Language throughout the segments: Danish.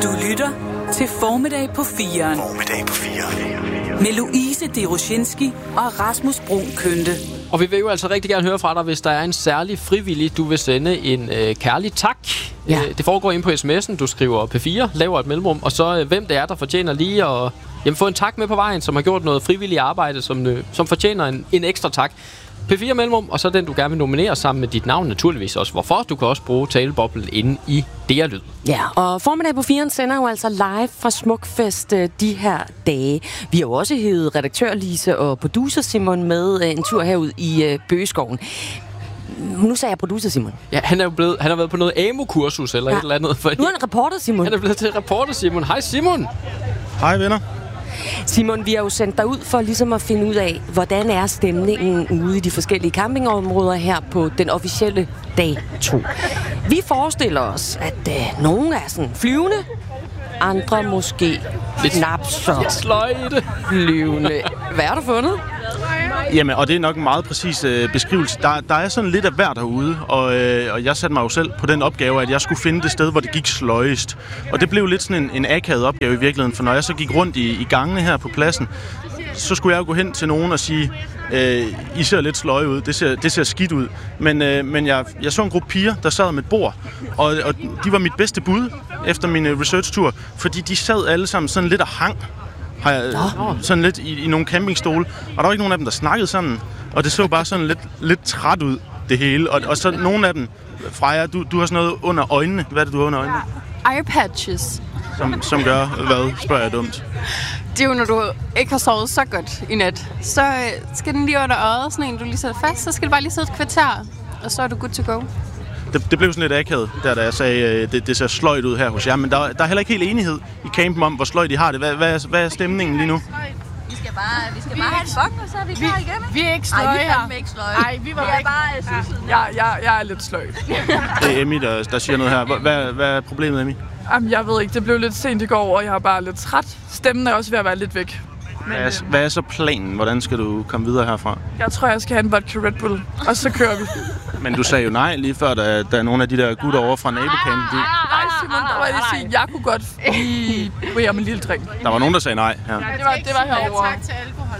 Du lytter til Formiddag på 4'eren. Formiddag på 4'eren. Med Louise Deroshinski og Rasmus Bruun Kønte. Og vi vil jo altså rigtig gerne høre fra dig, hvis der er en særlig frivillig, du vil sende en kærlig tak. Ja. Det foregår ind på sms'en, du skriver P4, laver et mellemrum, og så hvem det er, der fortjener lige at få en tak med på vejen, som har gjort noget frivilligt arbejde, som fortjener en ekstra tak. P4 mellemrum, og så den, du gerne vil nominere sammen med dit navn, naturligvis også. Hvorfor? Du kan også bruge taleboblen inde i DR-lyd. Ja, og Formiddag på 4'eren sender jo altså live fra Smukfest de her dage. Vi har jo også hævet redaktør Lise og producer Simon med en tur herud i Bøgeskoven. Nu sagde jeg producer Simon. Ja, han har været på noget AMO-kursus eller et eller andet. Nu er han reporter Simon. Han er blevet til reporter Simon. Hej Simon. Hej venner. Simon, vi har jo sendt dig ud for ligesom at finde ud af, hvordan er stemningen ude i de forskellige campingområder her på den officielle dag 2. Vi forestiller os, at nogle er sådan flyvende, andre måske knap så sløjte flyvende. Hvad har du fundet? Jamen, og det er nok en meget præcis beskrivelse. Der er sådan lidt af hver derude, og jeg satte mig jo selv på den opgave, at jeg skulle finde det sted, hvor det gik sløjest. Og det blev lidt sådan en akavet opgave i virkeligheden, for når jeg så gik rundt i gangene her på pladsen, så skulle jeg jo gå hen til nogen og sige, I ser lidt sløje ud, det ser skidt ud. Men jeg så en gruppe piger, der sad med et bord, og de var mit bedste bud efter min research-tur, fordi de sad alle sammen sådan lidt og hang. Sådan lidt i nogle campingstole, og der var ikke nogen af dem, der snakkede sådan, og det så bare sådan lidt træt ud, det hele. Og så nogle af dem, Freja, du har sådan noget under øjnene. Hvad er det, du har under øjnene? Eye patches. Som gør hvad, spørger jeg dumt. Det er jo, når du ikke har sovet så godt i nat. Så skal den lige under øjet, sådan en, du lige sætter fast. Så skal det bare lige sidde et kvarter, og så er du good to go. Det blev sådan lidt akavet, da jeg sagde, det ser sløjt ud her hos jer. Men der er heller ikke helt enighed i campen om, hvor sløjt de har det. Hvad er stemningen lige nu? Vi skal bare have et bok, og så er vi klar igen. Vi er ikke sløje her. Nej, vi er fandme ikke sløje. Nej, vi var ikke. Bare sydsiden. Jeg er lidt sløj. Det er Emmy, der siger noget her. Hvad er problemet, Emmy? Jamen, jeg ved ikke. Det blev lidt sent i går, og jeg er bare lidt træt. Stemmen er også ved at være lidt væk. Hvad er så planen? Hvordan skal du komme videre herfra? Jeg tror, jeg skal have en vodka Red Bull, og så kører vi. Men du sagde jo nej lige før, da er nogle af de der gutter over fra nabocampen. Nej, Simon, der var jeg sige, jeg kunne godt lige bede om en lille drink. Der var nogen, der sagde nej her. Ja, det var herovre. Tak til alkohol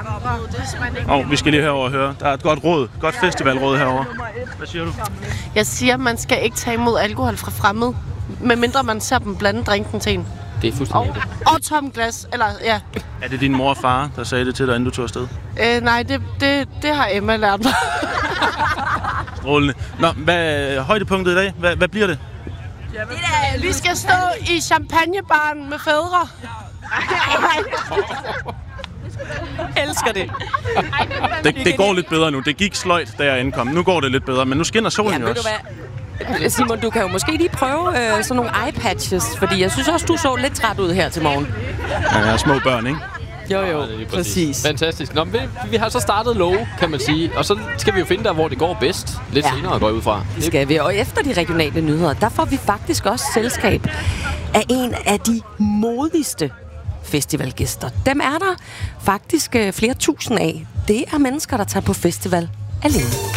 fra andre. Vi skal lige herover og høre. Der er et godt festivalråd herovre. Hvad siger du? Jeg siger, man skal ikke tage imod alkohol fra fremmede, medmindre man ser dem blande drinken til en. Det er fuldstændig det. Og tom glas, eller ja. Er det din mor og far, der sagde det til dig, inden du tog afsted? Nej, det har Emma lært mig. Strålende. Nå, hvad er højdepunktet i dag? Hvad bliver det? Vi skal stå i champagnebaren med fædre. Elsker det. Det går lidt bedre nu. Det gik sløjt, da jeg ankom. Nu går det lidt bedre, men nu skinner solen jo også. Simon, du kan jo måske lige prøve sådan nogle eye patches, fordi jeg synes også, du så lidt træt ud her til morgen. Ja, jeg er små børn, ikke? Jo, præcis. Fantastisk. Nå, vi har så startet low, kan man sige, og så skal vi jo finde der, hvor det går bedst. Lidt senere går jeg ud fra. Det skal vi, og efter de regionale nyheder, der får vi faktisk også selskab af en af de modigste festivalgæster. Dem er der faktisk flere tusind af. Det er mennesker, der tager på festival alene.